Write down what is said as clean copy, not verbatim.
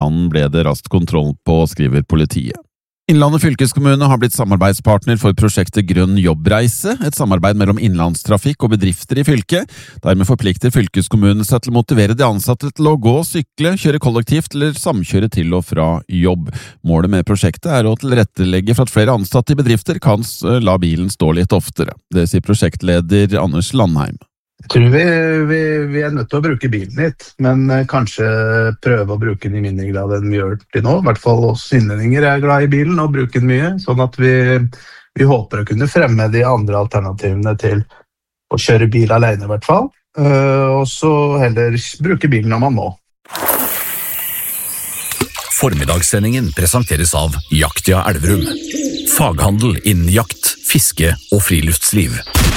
mannen ble det raskt kontroll på, skriver politiet. Innlandet fylkeskommune har blitt samarbeidspartner for prosjektet Grønn jobbreise, et samarbeid mellom innlandstrafikk og bedrifter i fylket. Dermed forplikter fylkeskommunen seg til å motivere de ansatte til å gå, sykle, kjøre kollektivt eller samkjøre til og fra jobb. Målet med prosjektet er å tilrettelegge for at flere ansatte i bedrifter kan la bilen stå litt oftere. Det sier prosjektleder Anders Landheim. Jeg tror vi nødt til å bruke bilen litt, men kanskje prøve å bruke den i mindre grad enn vi gjør til nå. I hvert fall oss innlendinger er glad i bilen og bruker den mye, sånn at vi håper å kunne fremme de andre alternativene til å kjøre bil alene i hvert fall, og så heller bruke bilen når man må. Formiddagssendingen presenteres av Jaktia Elverum. Faghandel innen jakt, fiske og friluftsliv.